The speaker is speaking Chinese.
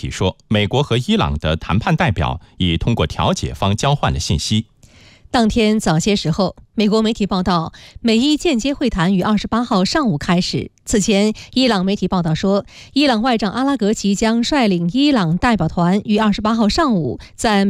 体说，美国和伊朗的谈判代表已通过调解方交换了信息。 当天早些时候，美国媒体报道，美伊间接会谈于28号上午开始。此前，伊朗媒体报道说，伊朗外长阿拉格齐将率领伊朗代表团于28号上午在